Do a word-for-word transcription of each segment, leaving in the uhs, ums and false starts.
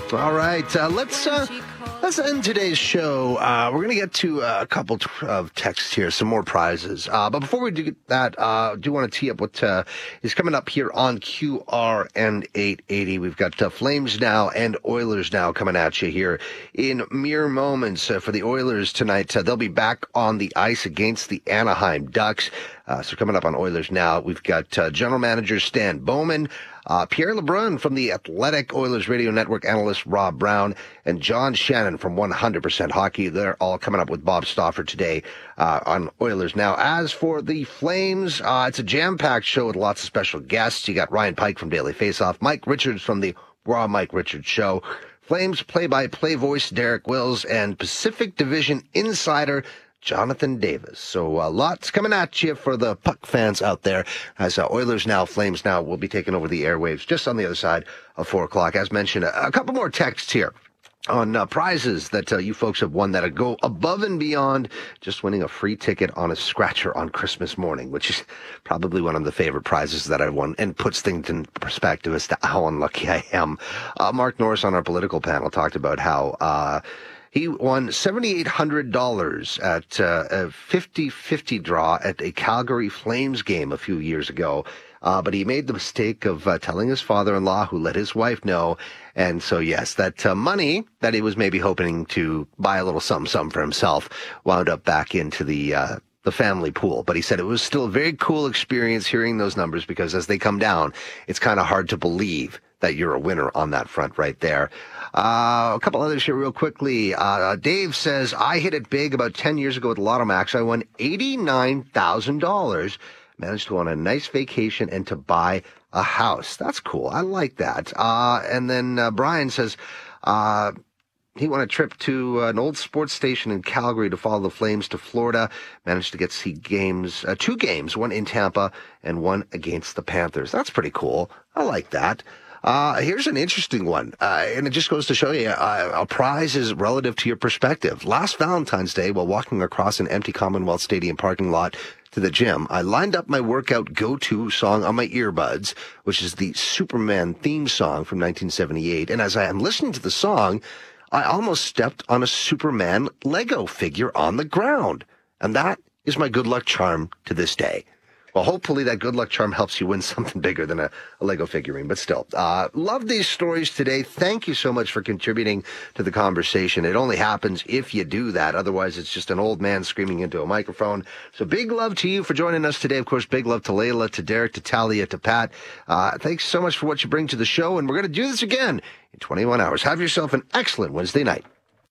All right, uh, let's uh, let's end today's show. Uh, we're going to get to uh, a couple of texts here, some more prizes. Uh, but before we do that, uh, I do want to tee up what uh, is coming up here on Q R N eight eighty. We've got uh, Flames now and Oilers now coming at you here in mere moments. Uh, for the Oilers tonight, uh, they'll be back on the ice against the Anaheim Ducks. Uh, so coming up on Oilers now, we've got uh, General Manager Stan Bowman, Uh, Pierre LeBrun from the Athletic, Oilers Radio Network analyst Rob Brown, and John Shannon from one hundred percent Hockey. They're all coming up with Bob Stauffer today uh, on Oilers Now. As for the Flames, uh, it's a jam-packed show with lots of special guests. You got Ryan Pike from Daily Faceoff, Mike Richards from the Raw Mike Richards Show, Flames play-by-play voice Derek Wills, and Pacific Division insider Jonathan Davis. So uh, lots coming at you for the puck fans out there as uh, Oilers Now, Flames Now will be taking over the airwaves just on the other side of four o'clock. As mentioned, a, a couple more texts here on uh, prizes that uh, you folks have won that go above and beyond just winning a free ticket on a scratcher on Christmas morning, which is probably one of the favorite prizes that I've won and puts things in perspective as to how unlucky I am. Uh, Mark Norris on our political panel talked about how uh he won seven thousand eight hundred dollars at uh, a fifty-fifty draw at a Calgary Flames game a few years ago. Uh, but he made the mistake of uh, telling his father-in-law, who let his wife know. And so, yes, that uh, money that he was maybe hoping to buy a little something-something for himself wound up back into the uh, the family pool. But he said it was still a very cool experience hearing those numbers because as they come down, it's kind of hard to believe that you're a winner on that front right there. Uh, a couple others here real quickly. Uh, Dave says, I hit it big about ten years ago with Lotto Max. I won eighty-nine thousand dollars, managed to go on a nice vacation and to buy a house. That's cool. I like that. Uh, and then uh, Brian says, uh, he won a trip to an old sports station in Calgary to follow the Flames to Florida. Managed to get to see games, uh, two games, one in Tampa and one against the Panthers. That's pretty cool. I like that. Uh, here's an interesting one, uh, and it just goes to show you uh, a prize is relative to your perspective. Last Valentine's Day, while walking across an empty Commonwealth Stadium parking lot to the gym, I lined up my workout go-to song on my earbuds, which is the Superman theme song from nineteen seventy-eight. And as I am listening to the song, I almost stepped on a Superman Lego figure on the ground. And that is my good luck charm to this day. Well, hopefully that good luck charm helps you win something bigger than a, a Lego figurine, but still. Uh, love these stories today. Thank you so much for contributing to the conversation. It only happens if you do that. Otherwise, it's just an old man screaming into a microphone. So big love to you for joining us today. Of course, big love to Layla, to Derek, to Talia, to Pat. Uh, thanks so much for what you bring to the show, and we're going to do this again in twenty-one hours. Have yourself an excellent Wednesday night.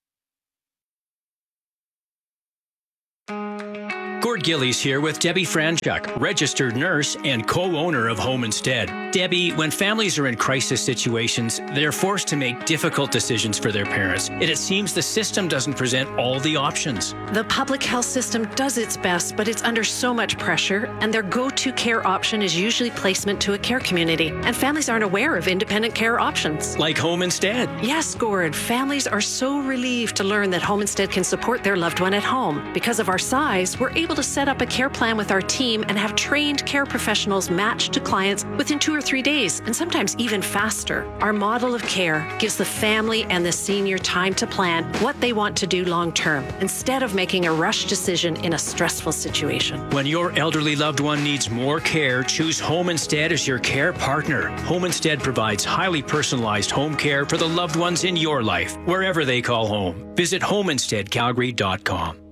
Gord Gillies here with Debbie Franchuk, registered nurse and co-owner of Home Instead. Debbie, when families are in crisis situations, they're forced to make difficult decisions for their parents, and it seems the system doesn't present all the options. The public health system does its best, but it's under so much pressure, and their go-to care option is usually placement to a care community, and families aren't aware of independent care options. Like Home Instead. Yes, Gord. Families are so relieved to learn that Home Instead can support their loved one at home. Because of our size, we're able to set up a care plan with our team and have trained care professionals matched to clients within two or three days, and sometimes even faster. Our model of care gives the family and the senior time to plan what they want to do long term, instead of making a rush decision in a stressful situation. When your elderly loved one needs more care, choose Home Instead as your care partner. Home Instead provides highly personalized home care for the loved ones in your life, wherever they call home. Visit home instead calgary dot com.